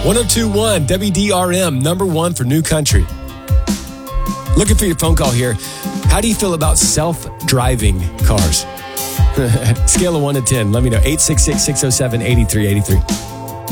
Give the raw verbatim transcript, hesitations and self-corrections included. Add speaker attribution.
Speaker 1: one oh two point one W D R M, number one for new country. Looking for your phone call here. How do you feel about self-driving cars? Scale of one to ten. Let me know. eight six six, six oh seven, eight three eight three.